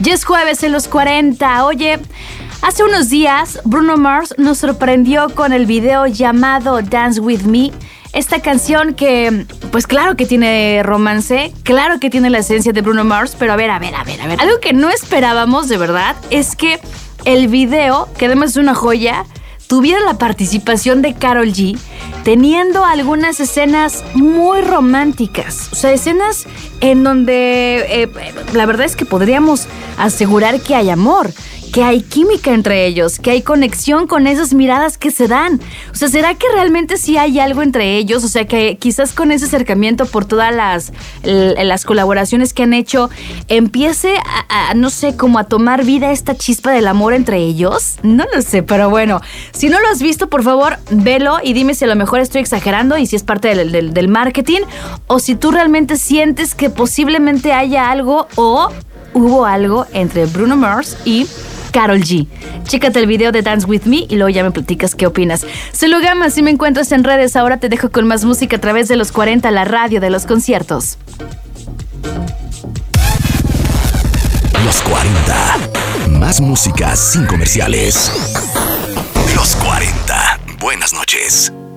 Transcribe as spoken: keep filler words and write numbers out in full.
Ya es jueves en los cuarenta. Oye, hace unos días Bruno Mars nos sorprendió con el video llamado Dance With Me. Esta canción que, pues claro que tiene romance, claro que tiene la esencia de Bruno Mars, pero a ver, a ver, a ver, a ver. Algo que no esperábamos de verdad es que el video, que además es una joya, tuviera la participación de Karol G, teniendo algunas escenas muy románticas. O sea, escenas en donde eh, la verdad es que podríamos asegurar que hay amor, que hay química entre ellos, que hay conexión con esas miradas que se dan. O sea, ¿será que realmente sí hay algo entre ellos? O sea, que quizás con ese acercamiento por todas las, las colaboraciones que han hecho, empiece a, a, no sé, como a tomar vida esta chispa del amor entre ellos. No lo sé, pero bueno, si no lo has visto, por favor, velo y dime si a lo mejor estoy exagerando y si es parte del, del, del marketing, o si tú realmente sientes que posiblemente haya algo o hubo algo entre Bruno Mars y Karol G. Chécate el video de Dance With Me y luego ya me platicas qué opinas. Soy Lu Gama, si me encuentras en redes, ahora te dejo con más música a través de los cuarenta, la radio de los conciertos. Los cuarenta. Más música sin comerciales. Los cuarenta. Buenas noches.